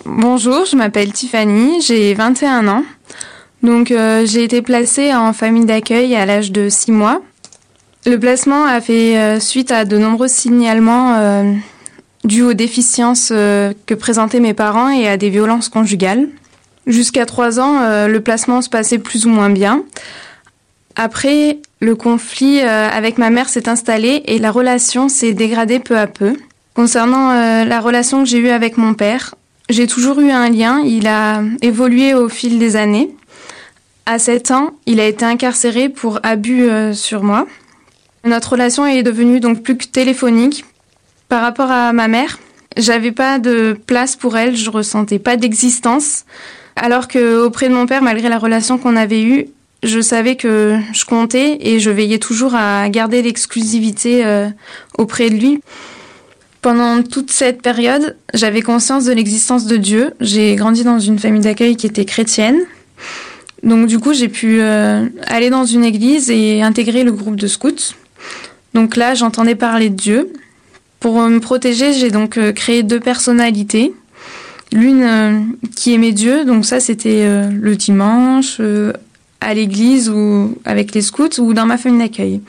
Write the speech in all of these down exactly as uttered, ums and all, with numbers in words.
Bonjour, je m'appelle Tiffany, j'ai vingt et un ans. Donc euh, j'ai été placée en famille d'accueil à l'âge de six mois. Le placement a fait euh, suite à de nombreux signalements euh, dus aux déficiences euh, que présentaient mes parents et à des violences conjugales. Jusqu'à trois ans, euh, le placement se passait plus ou moins bien. Après, le conflit euh, avec ma mère s'est installé et la relation s'est dégradée peu à peu. Concernant euh, la relation que j'ai eue avec mon père, j'ai toujours eu un lien, il a évolué au fil des années. À sept ans, il a été incarcéré pour abus euh, sur moi. Notre relation est devenue donc plus que téléphonique. Par rapport à ma mère, j'avais pas de place pour elle, je ressentais pas d'existence. Alors qu'auprès de mon père, malgré la relation qu'on avait eue, je savais que je comptais et je veillais toujours à garder l'exclusivité euh, auprès de lui. Pendant toute cette période, j'avais conscience de l'existence de Dieu. J'ai grandi dans une famille d'accueil qui était chrétienne. Donc du coup, j'ai pu euh, aller dans une église et intégrer le groupe de scouts. Donc là, j'entendais parler de Dieu. Pour me protéger, j'ai donc euh, créé deux personnalités. L'une euh, qui aimait Dieu, donc ça c'était euh, le dimanche, euh, à l'église ou avec les scouts ou dans ma famille d'accueil.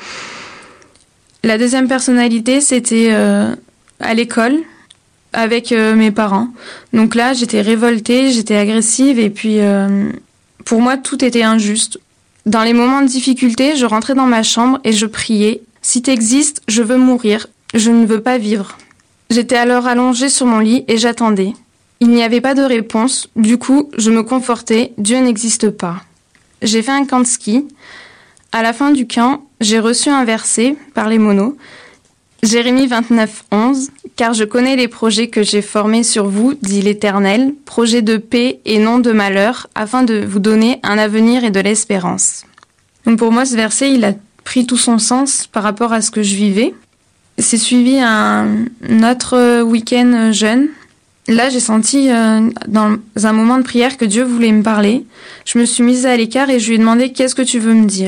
La deuxième personnalité, c'était euh, à l'école avec euh, mes parents. Donc là, j'étais révoltée, j'étais agressive et puis euh, pour moi, tout était injuste. Dans les moments de difficulté, je rentrais dans ma chambre et je priais. Si t'existes, je veux mourir, je ne veux pas vivre. J'étais alors allongée sur mon lit et j'attendais. Il n'y avait pas de réponse, du coup, je me confortais, Dieu n'existe pas. J'ai fait un camp de ski. À la fin du camp, j'ai reçu un verset par les monos. Jérémie vingt-neuf, onze, car je connais les projets que j'ai formés sur vous, dit l'Éternel, projets de paix et non de malheur, afin de vous donner un avenir et de l'espérance. Donc pour moi, ce verset, il a pris tout son sens par rapport à ce que je vivais. C'est suivi un autre week-end jeûne. Là, j'ai senti euh, dans un moment de prière que Dieu voulait me parler. Je me suis mise à l'écart et je lui ai demandé « Qu'est-ce que tu veux me dire ?»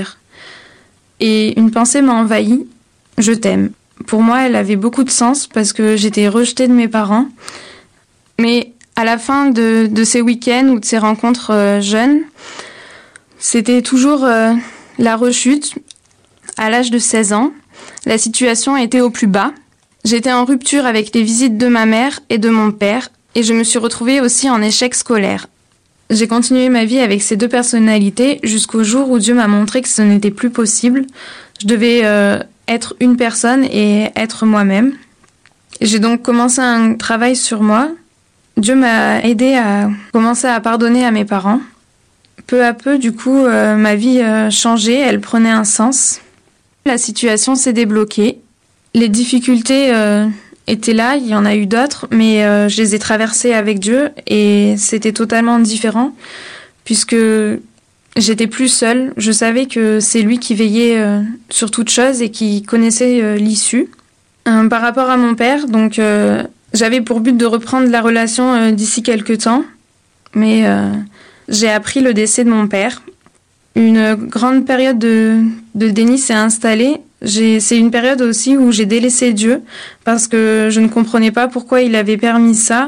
Et une pensée m'a envahie « Je t'aime ». Pour moi, elle avait beaucoup de sens parce que j'étais rejetée de mes parents. Mais à la fin de, de ces week-ends ou de ces rencontres euh, jeunes, c'était toujours euh, la rechute. À l'âge de seize ans, la situation était au plus bas. J'étais en rupture avec les visites de ma mère et de mon père et je me suis retrouvée aussi en échec scolaire. J'ai continué ma vie avec ces deux personnalités jusqu'au jour où Dieu m'a montré que ce n'était plus possible. Je devais euh, être une personne et être moi-même. J'ai donc commencé un travail sur moi. Dieu m'a aidé à commencer à pardonner à mes parents. Peu à peu, du coup, euh, ma vie euh, changeait, elle prenait un sens. La situation s'est débloquée. Les difficultés euh, étaient là, il y en a eu d'autres, mais euh, je les ai traversées avec Dieu et c'était totalement différent puisque j'étais plus seule. Je savais que c'est lui qui veillait euh, sur toute chose et qui connaissait euh, l'issue. Euh, par rapport à mon père, donc euh, j'avais pour but de reprendre la relation euh, d'ici quelques temps, mais euh, j'ai appris le décès de mon père. Une grande période de, de déni s'est installée. J'ai, c'est une période aussi où j'ai délaissé Dieu parce que je ne comprenais pas pourquoi il avait permis ça.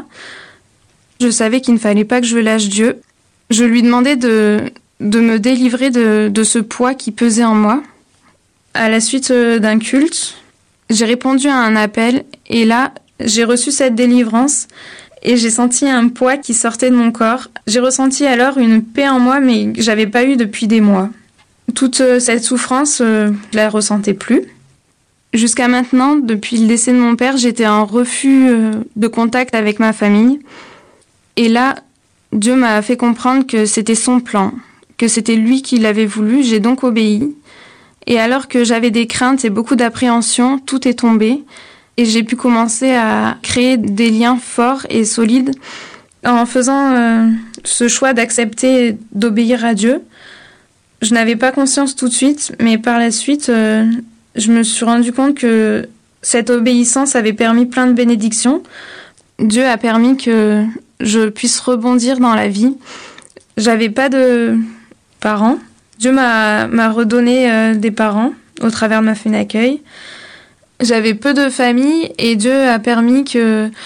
Je savais qu'il ne fallait pas que je lâche Dieu. Je lui demandais de, de me délivrer de, de ce poids qui pesait en moi. À la suite d'un culte, j'ai répondu à un appel et là, j'ai reçu cette délivrance et j'ai senti un poids qui sortait de mon corps. J'ai ressenti alors une paix en moi mais que j'avais pas eu depuis des mois. Toute cette souffrance, euh, je la ressentais plus. Jusqu'à maintenant, depuis le décès de mon père, j'étais en refus euh, de contact avec ma famille. Et là, Dieu m'a fait comprendre que c'était son plan, que c'était lui qui l'avait voulu, j'ai donc obéi. Et alors que j'avais des craintes et beaucoup d'appréhension, tout est tombé. Et j'ai pu commencer à créer des liens forts et solides en faisant euh, ce choix d'accepter d'obéir à Dieu. Je n'avais pas conscience tout de suite, mais par la suite, euh, je me suis rendu compte que cette obéissance avait permis plein de bénédictions. Dieu a permis que je puisse rebondir dans la vie. J'avais pas de parents. Dieu m'a, m'a redonné euh, des parents au travers de ma famille d'accueil. J'avais peu de famille et Dieu a permis que,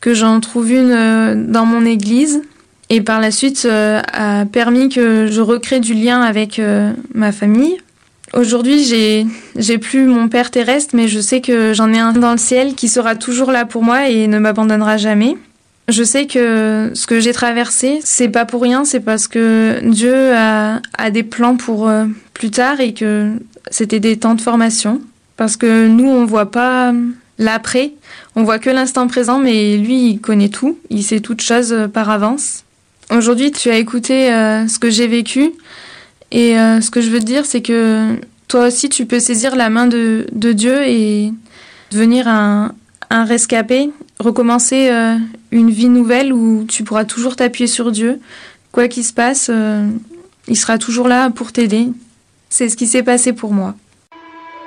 que j'en trouve une euh, dans mon église. Et par la suite, euh, a permis que je recrée du lien avec euh, ma famille. Aujourd'hui, j'ai, j'ai plus mon père terrestre, mais je sais que j'en ai un dans le ciel qui sera toujours là pour moi et ne m'abandonnera jamais. Je sais que ce que j'ai traversé, c'est pas pour rien, c'est parce que Dieu a, a des plans pour euh, plus tard et que c'était des temps de formation. Parce que nous, on voit pas l'après, on voit que l'instant présent, mais lui, il connaît tout, il sait toutes choses par avance. Aujourd'hui, tu as écouté euh, ce que j'ai vécu et euh, ce que je veux te dire, c'est que toi aussi, tu peux saisir la main de, de Dieu et devenir un, un rescapé, recommencer euh, une vie nouvelle où tu pourras toujours t'appuyer sur Dieu. Quoi qu'il se passe, euh, il sera toujours là pour t'aider. C'est ce qui s'est passé pour moi.